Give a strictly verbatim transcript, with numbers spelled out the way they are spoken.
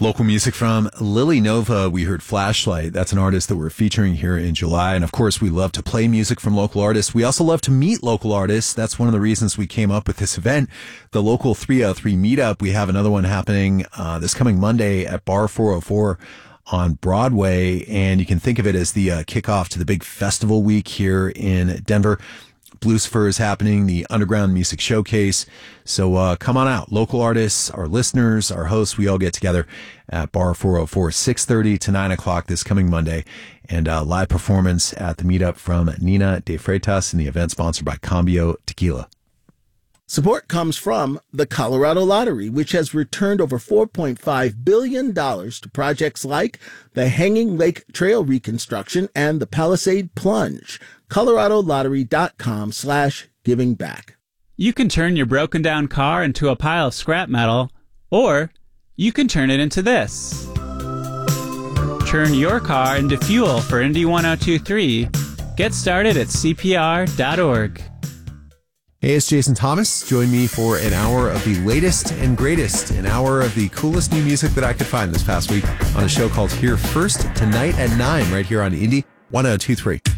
Local music from Lily Nova. We heard Flashlight. That's an artist that we're featuring here in July. And of course, we love to play music from local artists. We also love to meet local artists. That's one of the reasons we came up with this event, the Local three oh three Meetup. We have another one happening uh, this coming Monday at Bar four oh four on Broadway. And you can think of it as the uh, kickoff to the big festival week here in Denver. Blucifer is happening, the Underground Music Showcase. So uh, come on out. Local artists, our listeners, our hosts, we all get together at Bar four oh four, six thirty to nine o'clock this coming Monday. And uh, live performance at the meetup from Nina de Freitas, and the event sponsored by Cambio Tequila. Support comes from the Colorado Lottery, which has returned over four point five billion dollars to projects like the Hanging Lake Trail reconstruction and the Palisade Plunge. ColoradoLottery.com slash giving back. You can turn your broken down car into a pile of scrap metal, or you can turn it into this. Turn your car into fuel for Indy one oh two three. Get started at C P R dot org. Hey, it's Jason Thomas. Join me for an hour of the latest and greatest, an hour of the coolest new music that I could find this past week on a show called Here First, tonight at nine, right here on Indy one oh two three.